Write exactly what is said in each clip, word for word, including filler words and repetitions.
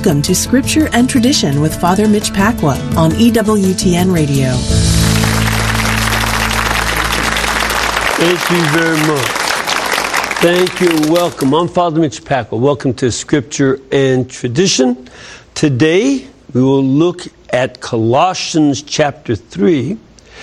Welcome to Scripture and Tradition with Father Mitch Pacwa on E W T N Radio. Thank you very much. Thank you and welcome. I'm Father Mitch Pacwa. Welcome to Scripture and Tradition. Today, we will look at Colossians chapter three,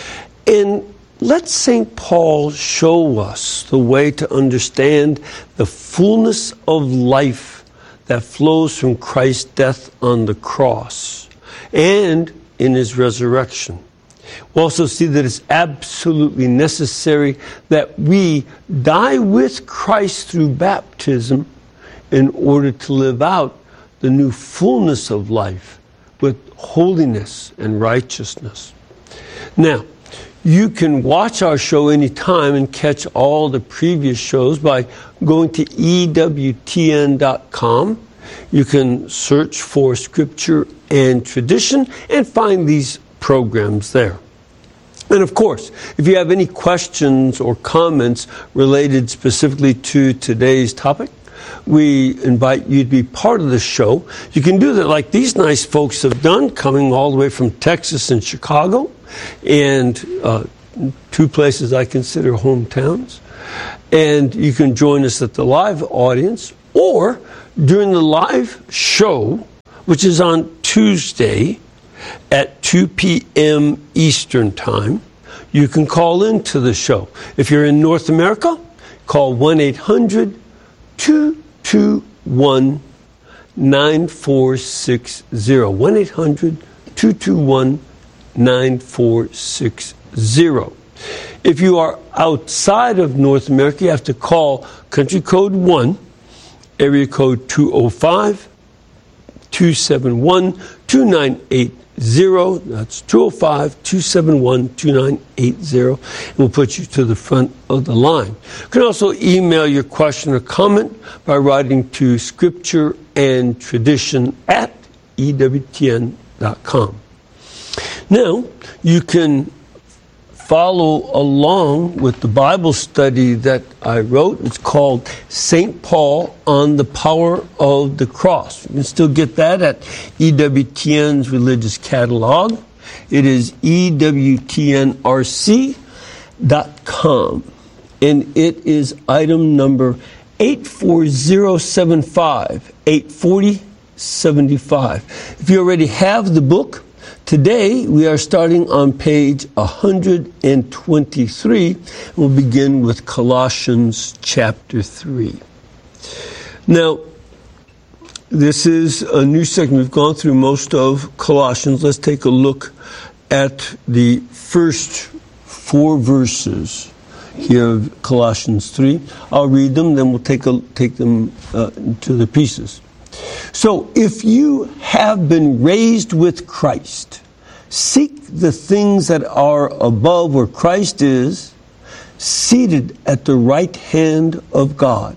and let Saint Paul show us the way to understand the fullness of life that flows from Christ's death on the cross and in his resurrection. We also see that it's absolutely necessary that we die with Christ through baptism in order to live out the new fullness of life with holiness and righteousness. Now, you can watch our show anytime and catch all the previous shows by going to E W T N dot com. You can search for Scripture and Tradition and find these programs there. And of course, if you have any questions or comments related specifically to today's topic, we invite you to be part of the show. You can do that like these nice folks have done, coming all the way from Texas and Chicago, and uh, two places I consider hometowns. And you can join us at the live audience, or during the live show, which is on Tuesday at two p.m. Eastern Time. You can call into the show. If you're in North America, call one eight hundred two two one nine four six zero. one eight hundred two two one nine four six zero. If you are outside of North America, you have to call country code one, area code two oh five, two seven one, two nine eight zero. That's two oh five, two seven one, two nine eight zero. And we'll put you to the front of the line. You can also email your question or comment by writing to Scripture and Tradition at E W T N dot com. Now, you can follow along with the Bible study that I wrote. It's called Saint Paul on the Power of the Cross. You can still get that at E W T N's Religious Catalog. It is E W T N R C dot com. And it is item number eight four zero seven five, eight four zero seven five. If you already have the book, today, we are starting on page one hundred twenty-three. We'll begin with Colossians chapter three. Now, this is a new segment. We've gone through most of Colossians. Let's take a look at the first four verses here of Colossians three. I'll read them, then we'll take, a, take them uh, to the pieces. So, if you have been raised with Christ, seek the things that are above where Christ is, seated at the right hand of God.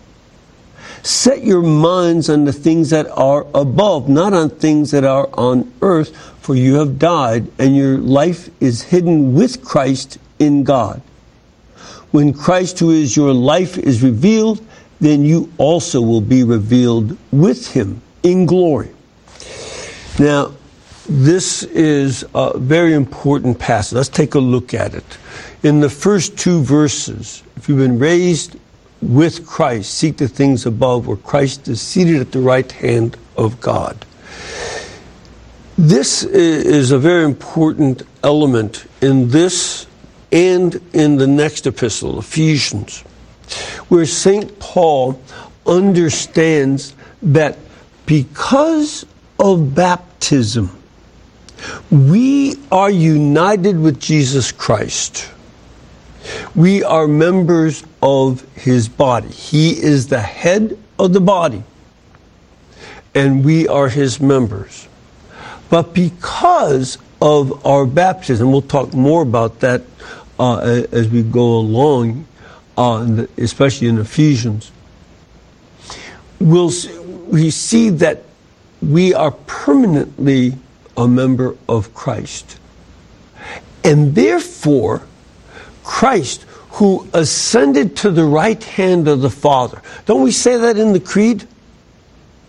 Set your minds on the things that are above, not on things that are on earth, for you have died, and your life is hidden with Christ in God. When Christ, who is your life, is revealed, then you also will be revealed with him in glory. Now, this is a very important passage. Let's take a look at it. In the first two verses, if you've been raised with Christ, seek the things above where Christ is seated at the right hand of God. This is a very important element in this and in the next epistle, Ephesians, where Saint Paul understands that because of baptism, we are united with Jesus Christ. We are members of his body. He is the head of the body, and we are his members. But because of our baptism, we'll talk more about that uh, as we go along, Uh, especially in Ephesians, we'll see, we see that we are permanently a member of Christ. And therefore, Christ, who ascended to the right hand of the Father. Don't we say that in the Creed?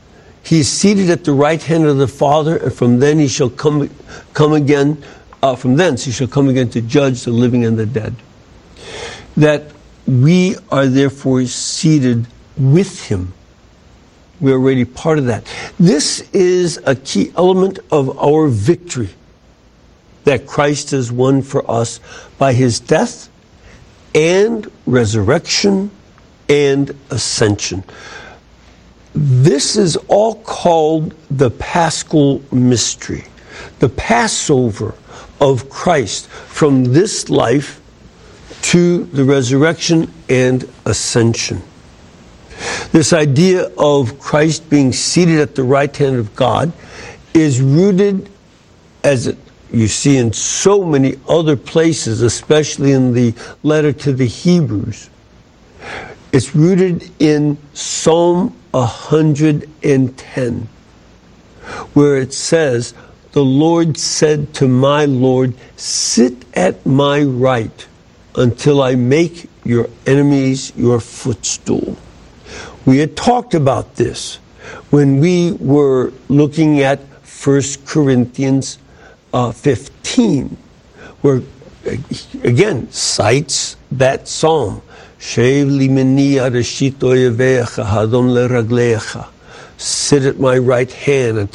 He is seated at the right hand of the Father, and from then he shall come, come again, uh, from thence he shall come again to judge the living and the dead. That we are therefore seated with him. We're already part of that. This is a key element of our victory that Christ has won for us by his death and resurrection and ascension. This is all called the Paschal mystery, the Passover of Christ from this life to the resurrection and ascension. This idea of Christ being seated at the right hand of God is rooted, as it, you see in so many other places, especially in the letter to the Hebrews. It's rooted in Psalm one hundred ten, where it says, "The Lord said to my Lord, sit at my right until I make your enemies your footstool." We had talked about this when we were looking at First Corinthians uh, fifteen, where, again, cites that psalm. Sit at my right hand